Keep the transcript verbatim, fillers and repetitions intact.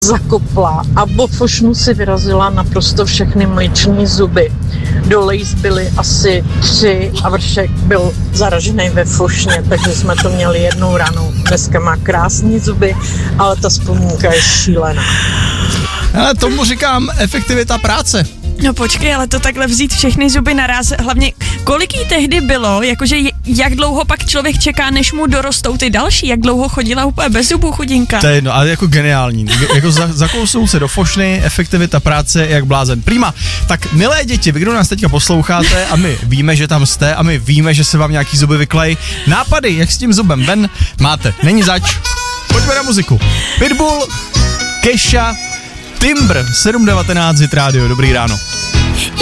zakopla a po fošnu si vyrazila naprosto všechny mléčné zuby. Dole zbyly asi tři a vršek byl zaražený ve fošně, takže jsme to měli jednou ranou. Dneska má krásné zuby, ale ta vzpomínka je šílená. Ale tomu říkám efektivita práce. No počkej, ale to takhle vzít všechny zuby naraz, hlavně kolik jí tehdy bylo, jakože jak dlouho pak člověk čeká, než mu dorostou ty další, jak dlouho chodila úplně bez zubů chudinka. To je jedno, ale jako geniální, jako za, zakousnou se do fošny, efektivita práce jak blázen. Prima, tak milé děti, vy kdo nás teďka posloucháte a my víme, že tam jste a my víme, že se vám nějaký zuby vyklej, nápady, jak s tím zubem ven, máte, není zač. Pojďme na muziku. Pitbull, Kesha, Timber, sedm devatenáct Hit Radio, dobrý ráno.